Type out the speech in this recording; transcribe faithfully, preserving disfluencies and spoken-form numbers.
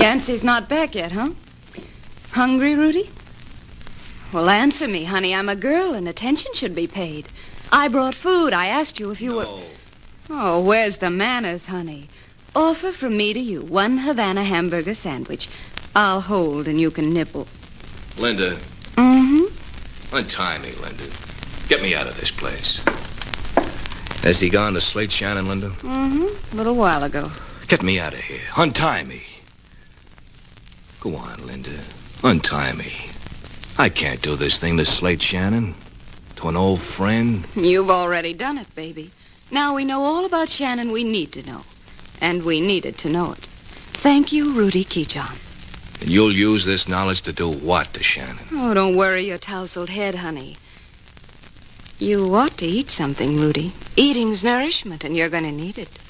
Yancey's not back yet, huh? Hungry, Rudy? Well, answer me, honey. I'm a girl, and attention should be paid. I brought food. I asked you if you no. were... Oh, where's the manners, honey? Offer from me to you one Havana hamburger sandwich. I'll hold and you can nibble. Linda. Mm-hmm. Untie me, Linda. Get me out of this place. Has he gone to Slate Shannon, Linda? Mm-hmm. A little while ago. Get me out of here. Untie me. Go on, Linda. Untie me. I can't do this thing to Slate Shannon. To an old friend. You've already done it, baby. Now we know all about Shannon we need to know. And we needed to know it. Thank you, Rudy Keechon. And you'll use this knowledge to do what to Shannon? Oh, don't worry your tousled head, honey. You ought to eat something, Rudy. Eating's nourishment, and you're going to need it.